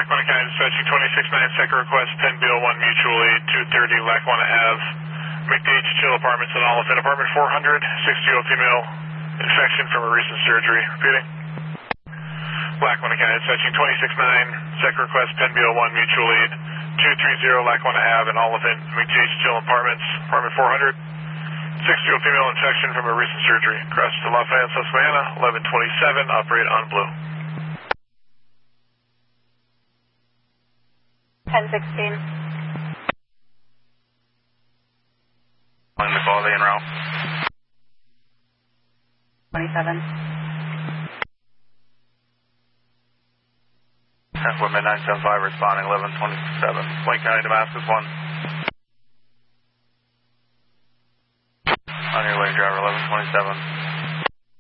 Lackawanna County dispatching 26-9, second request, 10B01 mutual aid, 230 Lackawanna Ave, McDade Chill Apartments in Oliphant, apartment 400, 60-year-old female, infection from a recent surgery. Repeating. Lackawanna County dispatching 26-9, second request, 10B01 mutual aid, 230 Lackawanna Ave in Oliphant, McDade Chill Apartments, apartment 400, 60-year-old female, infection from a recent surgery. Cross to Lafayette, Susquehanna, 1127, operate on blue. 1016. On the quality en route. 27. Women 975 responding 1127. Wayne County, Damascus 1.